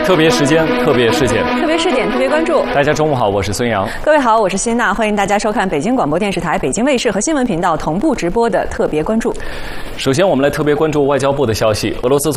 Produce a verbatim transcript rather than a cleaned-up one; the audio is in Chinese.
特别时间，特别事件， 特别试点，特别关注。 大家中午好，我是孙杨。 各位好，我是辛娜，欢迎大家收看北京广播电视台、北京卫视和新闻频道同步直播的特别关注。 首先，我们来特别关注外交部的消息，俄罗斯